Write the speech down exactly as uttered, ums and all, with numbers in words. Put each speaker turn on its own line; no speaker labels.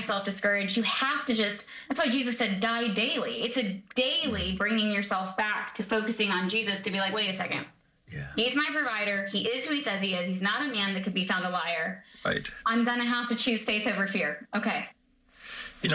myself discouraged, you have to just, that's why Jesus said, die daily. It's a daily bringing yourself back to focusing on Jesus to be like, wait a second.
Yeah.
He's my provider. He is who he says he is. He's not a man that could be found a liar.
Right.
I'm going to have to choose faith over fear. Okay.